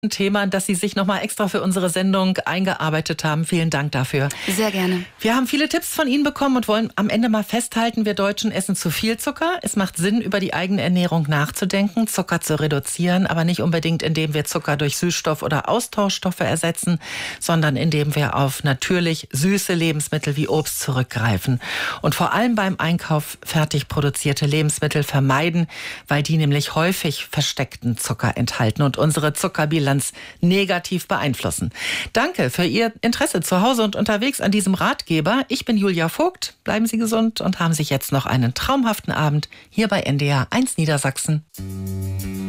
Thema, dass Sie sich nochmal extra für unsere Sendung eingearbeitet haben. Vielen Dank dafür. Sehr gerne. Wir haben viele Tipps von Ihnen bekommen und wollen am Ende mal festhalten, wir Deutschen essen zu viel Zucker. Es macht Sinn, über die eigene Ernährung nachzudenken, Zucker zu reduzieren, aber nicht unbedingt, indem wir Zucker durch Süßstoff oder Austauschstoffe ersetzen, sondern indem wir auf natürlich süße Lebensmittel wie Obst zurückgreifen. Und vor allem beim Einkauf fertig produzierte Lebensmittel vermeiden, weil die nämlich häufig versteckten Zucker enthalten und unsere Zuckerbilanz negativ beeinflussen. Danke für Ihr Interesse zu Hause und unterwegs an diesem Ratgeber. Ich bin Julia Vogt. Bleiben Sie gesund und haben Sie jetzt noch einen traumhaften Abend hier bei NDR 1 Niedersachsen.